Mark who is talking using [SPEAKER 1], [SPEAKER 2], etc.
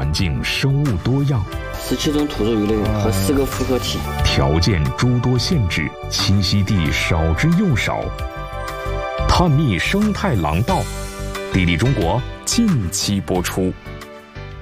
[SPEAKER 1] 环境生物多样
[SPEAKER 2] ，17种土著鱼类和4个复合体，
[SPEAKER 1] 条件诸多限制，栖息地少之又少。探秘生态廊道，地理中国近期播出。